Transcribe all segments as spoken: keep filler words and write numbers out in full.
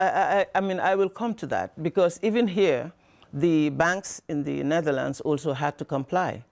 I, I, I mean, I will come to that, because even here, the banks in the Netherlands also had to comply.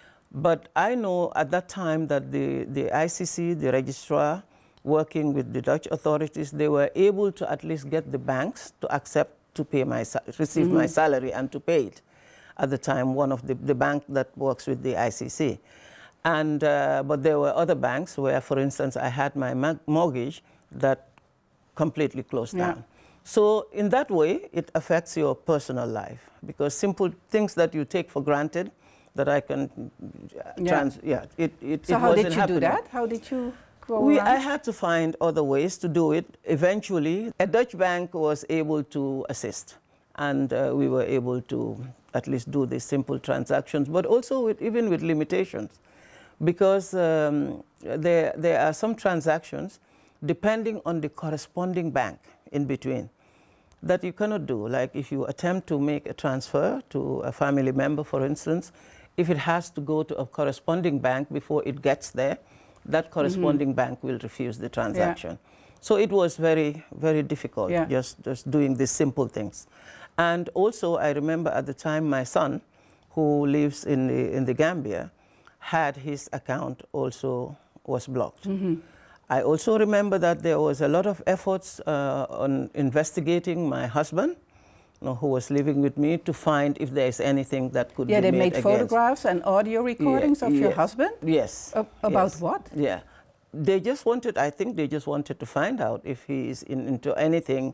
But I know at that time that the, the I C C, the registrar, working with the Dutch authorities, they were able to at least get the banks to accept to pay my, receive mm-hmm. my salary and to pay it. At the time, one of the, the bank that works with the I C C. And, uh, but there were other banks where, for instance, I had my mortgage that completely closed yeah. down. So in that way, it affects your personal life, because simple things that you take for granted, that I can yeah. trans, yeah, it, it, so it how wasn't did you happening. do that? How did you go we, around? I had to find other ways to do it. Eventually, a Dutch bank was able to assist, and uh, we were able to at least do these simple transactions, but also with, even with limitations, because um, there, there are some transactions, depending on the corresponding bank in between, that you cannot do. Like if you attempt to make a transfer to a family member, for instance, if it has to go to a corresponding bank before it gets there, that corresponding mm-hmm. bank will refuse the transaction. Yeah. So it was very, very difficult, yeah. just, just doing these simple things. And also, I remember at the time, my son, who lives in the, in the Gambia, had his account also was blocked. Mm-hmm. I also remember that there was a lot of efforts uh, on investigating my husband, you know, who was living with me, to find if there is anything that could yeah, be made Yeah, they made against. photographs and audio recordings yeah, of yes. your husband? Yes. A about yes. what? Yeah. They just wanted, I think they just wanted to find out if he is in, into anything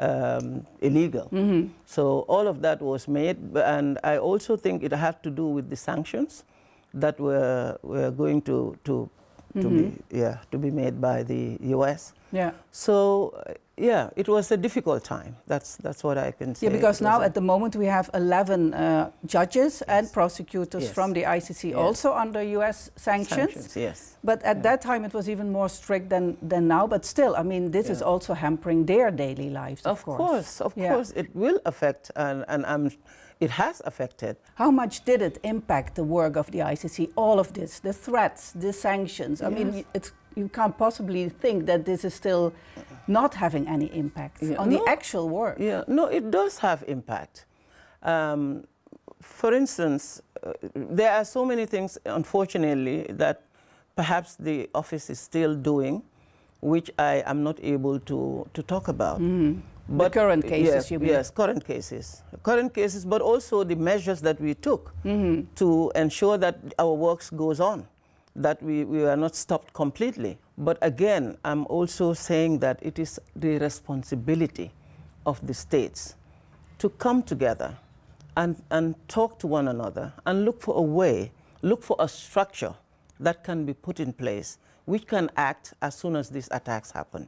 um, illegal. Mm-hmm. So all of that was made, and I also think it had to do with the sanctions that were, were going to, to to mm-hmm. be yeah to be made by the U S. Yeah. So uh, yeah, it was a difficult time. That's that's what I can say. Yeah, because now at the moment we have eleven uh, judges yes. and prosecutors yes. from the I C C yes. also under U S sanctions. Sanctions, yes. But at yeah. that time it was even more strict than than now. But still, I mean, this yeah. is also hampering their daily lives. Of, of course, course, of yeah. course, it will affect, and and I'm. It has affected. How much did it impact the work of the I C C, all of this, the threats, the sanctions? I yes. mean, it's, you can't possibly think that this is still not having any impact yeah. on no, the actual work. Yeah, no, it does have impact. Um, for instance, uh, there are so many things, unfortunately, that perhaps the office is still doing, which I am not able to, to talk about. Mm-hmm. But the current cases, yes, you mean? Yes, current cases. Current cases, but also the measures that we took mm-hmm. to ensure that our works goes on, that we, we are not stopped completely. But again, I'm also saying that it is the responsibility of the states to come together and, and talk to one another and look for a way, look for a structure that can be put in place, which can act as soon as these attacks happen.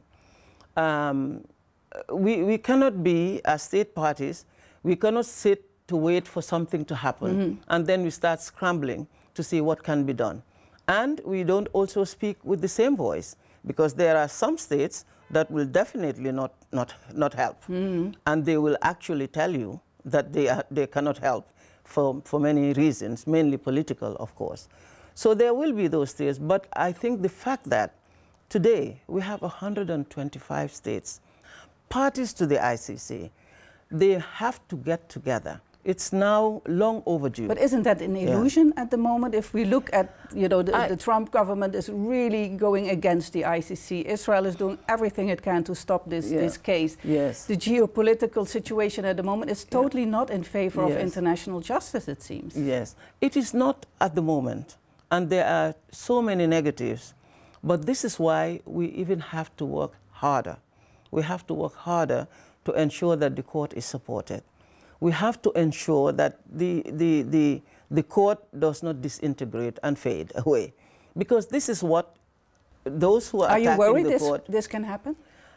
Um, We, we cannot be, as state parties, we cannot sit to wait for something to happen, mm-hmm. and then we start scrambling to see what can be done. And we don't also speak with the same voice, because there are some states that will definitely not, not, not help. Mm-hmm. And they will actually tell you that they, are, they cannot help for, for many reasons, mainly political, of course. So there will be those states, but I think the fact that today we have one hundred twenty-five states, parties to the I C C, they have to get together. It's now long overdue. But isn't that an illusion yeah. at the moment? If we look at, you know, the, I, the Trump government is really going against the I C C. Israel is doing everything it can to stop this, yeah. this case. Yes. The geopolitical situation at the moment is totally yeah. not in favor yes. of international justice, it seems. Yes, it is not at the moment. And there are so many negatives. But this is why we even have to work harder. We have to work harder to ensure that the court is supported. We have to ensure that the, the, the, the court does not disintegrate and fade away. Because this is what those who are, are attacking you worried the this, court... this can happen?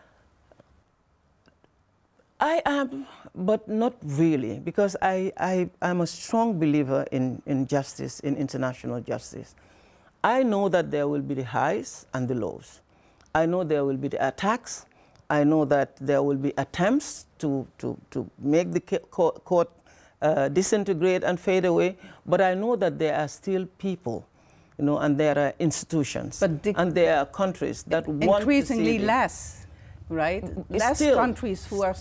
I am, but not really, because I, I, I'm a strong believer in, in justice, in international justice. I know that there will be the highs and the lows. I know there will be the attacks. I know that there will be attempts to, to, to make the court uh, disintegrate and fade away, but I know that there are still people, you know, and there are institutions, but the and there are countries that want to see increasingly less, right? Less still, countries who are